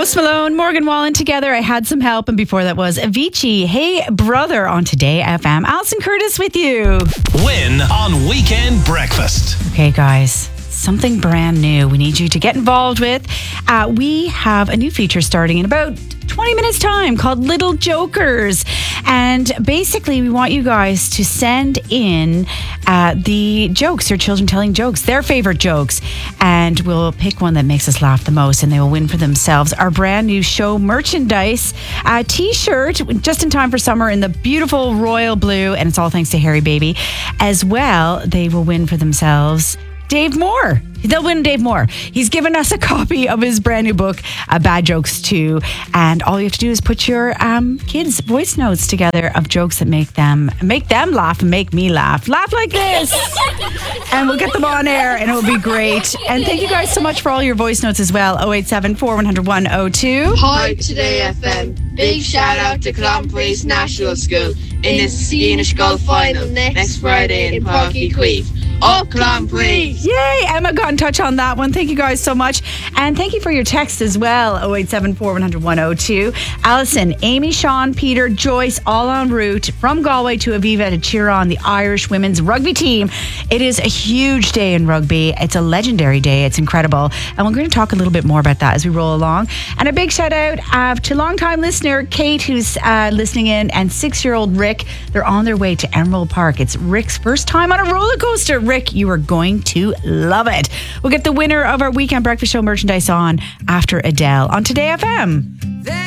Post Malone, Morgan Wallen together. I Had Some Help. And before that was Avicii, Hey Brother on Today FM. Alison Curtis with you. Win on Weekend Breakfast. Okay, guys, something brand new we need you to get involved with. We have a new feature starting in about 20 minutes time called Little Jokers. And basically we want you guys to send in the jokes, your children telling jokes, their favorite jokes. And we'll pick one that makes us laugh the most and they will win for themselves our brand new show merchandise t-shirt just in time for summer in the beautiful royal blue. And it's all thanks to Harry Baby. As well, they will win for themselves Dave Moore. They'll win Dave Moore. He's given us a copy of his brand new book, Bad Jokes 2. And all you have to do is put your kids' voice notes together of jokes that make them laugh and make me laugh. Laugh like this. And we'll get them on air and it will be great. And thank you guys so much for all your voice notes as well. 087-4101-02. Hi, Today FM. Big shout out to Clonpreece National School in the Scenish Golf Final next Friday in Parky Queef. Oh, Clonpreece! Yay! Emma got in touch on that one. Thank you guys so much. And thank you for your text as well. 087-4101-02. Alison, Amy, Sean, Peter, Joyce, all en route from Galway to Aviva to cheer on the Irish women's rugby team. It is a huge day in rugby. It's a legendary day. It's incredible. And we're going to talk a little bit more about that as we roll along. And a big shout out to longtime listener Kate, who's listening in, and 6-year-old Rick. They're on their way to Emerald Park. It's Rick's first time on a roller coaster. Rick, you are going to love it. We'll get the winner of our Weekend Breakfast Show merchandise on after Adele on Today FM.